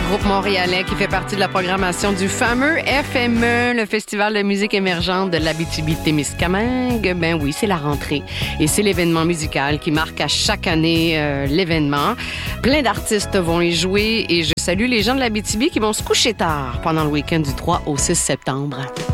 groupe montréalais qui fait partie de la programmation du fameux FME, le Festival de musique émergente de l'Abitibi-Témiscamingue. Ben oui, c'est la rentrée. Et c'est l'événement musical qui marque à chaque année l'événement. Plein d'artistes vont y jouer et je salue les gens de l'Abitibi qui vont se coucher tard pendant le week-end du 3 au 6 septembre.